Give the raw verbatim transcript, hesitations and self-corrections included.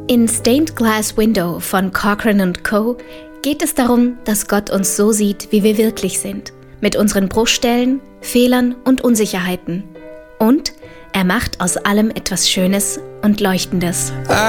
In Stained Glass Window von Cochran und Co. geht es darum, dass Gott uns so sieht, wie wir wirklich sind, mit unseren Bruchstellen, Fehlern und Unsicherheiten. Und er macht aus allem etwas Schönes und Leuchtendes.